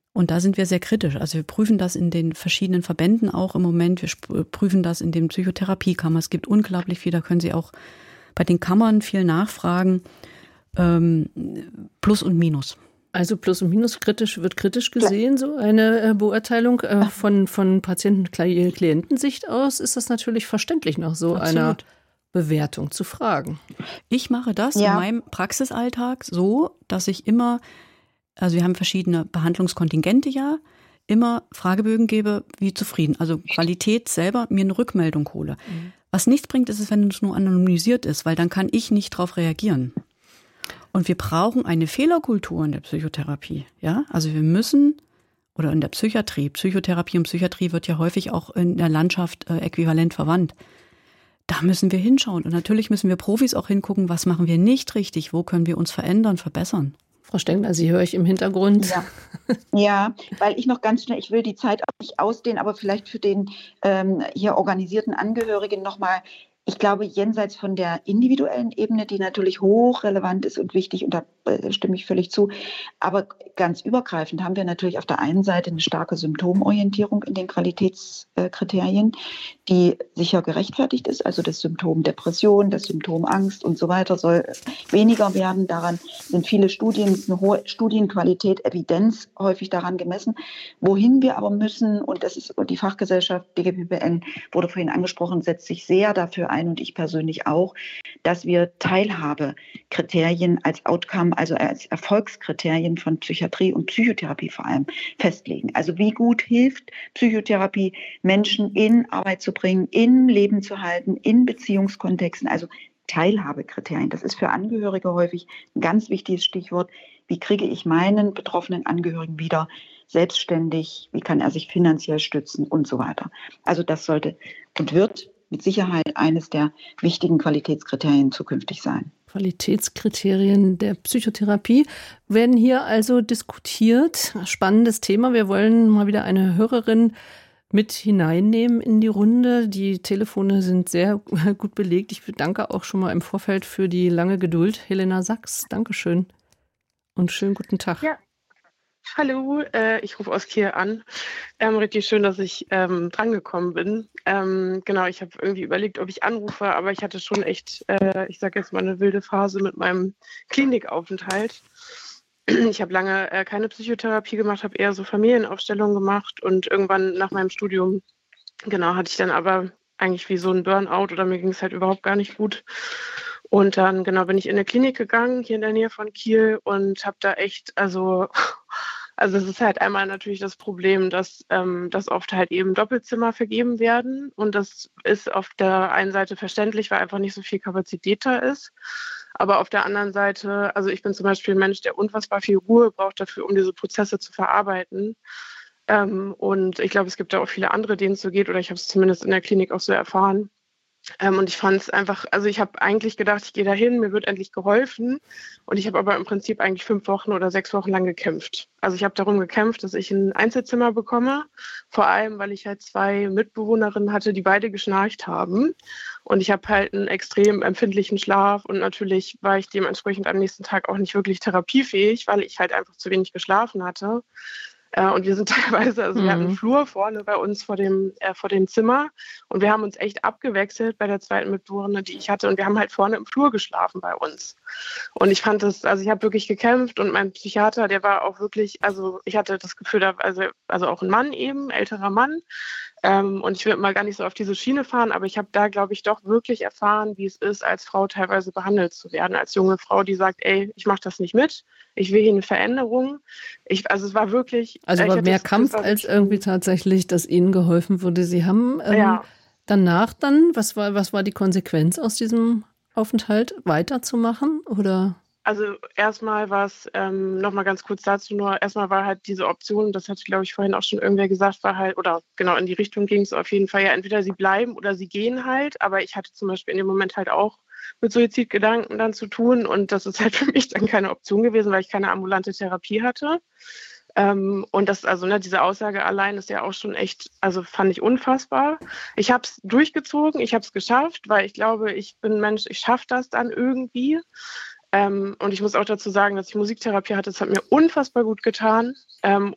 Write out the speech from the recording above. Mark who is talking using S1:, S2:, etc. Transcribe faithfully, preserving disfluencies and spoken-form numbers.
S1: Und da sind wir sehr kritisch. Also wir prüfen das in den verschiedenen Verbänden auch im Moment. Wir sp- prüfen das in den Psychotherapiekammern. Es gibt unglaublich viel, da können Sie auch bei den Kammern viel nachfragen. Ähm, Plus und Minus.
S2: Also Plus und Minus kritisch wird kritisch gesehen, so eine Beurteilung äh, von, von Patienten-Klientensicht aus ist das natürlich verständlich, nach so Absolut. einer Bewertung zu fragen.
S1: Ich mache das
S3: ja.
S1: in meinem Praxisalltag so, dass ich immer, also wir haben verschiedene Behandlungskontingente ja, immer Fragebögen gebe, wie zufrieden. Also Qualität selber, mir eine Rückmeldung hole. Mhm. Was nichts bringt, ist es, wenn es nur anonymisiert ist, weil dann kann ich nicht darauf reagieren. Und wir brauchen eine Fehlerkultur in der Psychotherapie. Ja, also wir müssen, oder in der Psychiatrie, Psychotherapie und Psychiatrie wird ja häufig auch in der Landschaft äh, äquivalent verwandt. Da müssen wir hinschauen. Und natürlich müssen wir Profis auch hingucken, was machen wir nicht richtig, wo können wir uns verändern, verbessern.
S2: Frau Stengler, Sie höre ich im Hintergrund.
S3: Ja. ja, weil ich noch ganz schnell, ich will die Zeit auch nicht ausdehnen, aber vielleicht für den ähm, hier organisierten Angehörigen nochmal. Ich glaube, jenseits von der individuellen Ebene, die natürlich hochrelevant ist und wichtig, und da äh, stimme ich völlig zu, aber ganz übergreifend haben wir natürlich auf der einen Seite eine starke Symptomorientierung in den Qualitätskriterien, die sicher gerechtfertigt ist. Also das Symptom Depression, das Symptom Angst und so weiter soll weniger werden. Daran sind viele Studien, eine hohe Studienqualität, Evidenz häufig daran gemessen. Wohin wir aber müssen, und das ist die Fachgesellschaft D G B B N, wurde vorhin angesprochen, setzt sich sehr dafür ein, und ich persönlich auch, dass wir Teilhabekriterien als Outcome, also als Erfolgskriterien von Psychiatrie und Psychotherapie vor allem festlegen. Also wie gut hilft Psychotherapie, Menschen in Arbeit zu bringen, in Leben zu halten, in Beziehungskontexten, also Teilhabekriterien. Das ist für Angehörige häufig ein ganz wichtiges Stichwort. Wie kriege ich meinen betroffenen Angehörigen wieder selbstständig? Wie kann er sich finanziell stützen und so weiter? Also das sollte und wird mit Sicherheit eines der wichtigen Qualitätskriterien zukünftig sein.
S2: Qualitätskriterien der Psychotherapie werden hier also diskutiert. Spannendes Thema. Wir wollen mal wieder eine Hörerin mit hineinnehmen in die Runde. Die Telefone sind sehr gut belegt. Ich danke auch schon mal im Vorfeld für die lange Geduld. Helena Sachs, Dankeschön und schönen guten Tag.
S4: Ja. Hallo, äh, ich rufe aus Kiel an. Ähm, richtig schön, dass ich ähm, drangekommen bin. Ähm, genau, ich habe irgendwie überlegt, ob ich anrufe, aber ich hatte schon echt, äh, ich sage jetzt mal, eine wilde Phase mit meinem Klinikaufenthalt. Ich habe lange äh, keine Psychotherapie gemacht, habe eher so Familienaufstellungen gemacht und irgendwann nach meinem Studium, genau, hatte ich dann aber eigentlich wie so ein Burnout oder mir ging es halt überhaupt gar nicht gut. Und dann, genau, bin ich in eine Klinik gegangen, hier in der Nähe von Kiel und habe da echt, also, also es ist halt einmal natürlich das Problem, dass, ähm, dass oft halt eben Doppelzimmer vergeben werden. Und das ist auf der einen Seite verständlich, weil einfach nicht so viel Kapazität da ist. Aber auf der anderen Seite, also ich bin zum Beispiel ein Mensch, der unfassbar viel Ruhe braucht dafür, um diese Prozesse zu verarbeiten. Ähm, und ich glaube, es gibt da auch viele andere, denen es so geht, oder ich habe es zumindest in der Klinik auch so erfahren. Ähm, und ich fand es einfach, also ich habe eigentlich gedacht, ich gehe da hin, mir wird endlich geholfen. Und ich habe aber im Prinzip eigentlich fünf Wochen oder sechs Wochen lang gekämpft. Also ich habe darum gekämpft, dass ich ein Einzelzimmer bekomme. Vor allem, weil ich halt zwei Mitbewohnerinnen hatte, die beide geschnarcht haben. Und ich habe halt einen extrem empfindlichen Schlaf. Und natürlich war ich dementsprechend am nächsten Tag auch nicht wirklich therapiefähig, weil ich halt einfach zu wenig geschlafen hatte. Äh, und wir sind teilweise, also mhm. wir hatten einen Flur vorne bei uns vor dem, äh, vor dem Zimmer und wir haben uns echt abgewechselt bei der zweiten Mitbewohnerin, die ich hatte, und wir haben halt vorne im Flur geschlafen bei uns. Und ich fand das, also ich habe wirklich gekämpft und mein Psychiater, der war auch wirklich, also ich hatte das Gefühl, da, also, also auch ein Mann eben, älterer Mann, ähm, und ich will mal gar nicht so auf diese Schiene fahren, aber ich habe da, glaube ich, doch wirklich erfahren, wie es ist, als Frau teilweise behandelt zu werden, als junge Frau, die sagt, ey, ich mache das nicht mit, ich will hier eine Veränderung. Ich, also es war wirklich...
S2: Also war mehr Kampf als irgendwie tatsächlich, dass Ihnen geholfen wurde. Sie haben ähm, ja. danach dann, was war, was war die Konsequenz aus diesem Aufenthalt, weiterzumachen, oder?
S4: Also erstmal war es, ähm, nochmal ganz kurz dazu nur, erstmal war halt diese Option, das hatte, glaube ich, vorhin auch schon irgendwer gesagt, war halt, oder genau in die Richtung ging es auf jeden Fall, ja, entweder sie bleiben oder sie gehen halt, aber ich hatte zum Beispiel in dem Moment halt auch mit Suizidgedanken dann zu tun und das ist halt für mich dann keine Option gewesen, weil ich keine ambulante Therapie hatte. Ähm, und das, also ne, diese Aussage allein ist ja auch schon echt, also fand ich unfassbar. Ich habe es durchgezogen, ich habe es geschafft, weil ich glaube, ich bin ein Mensch, ich schaffe das dann irgendwie. Ähm, und ich muss auch dazu sagen, dass ich Musiktherapie hatte, das hat mir unfassbar gut getan. Ähm,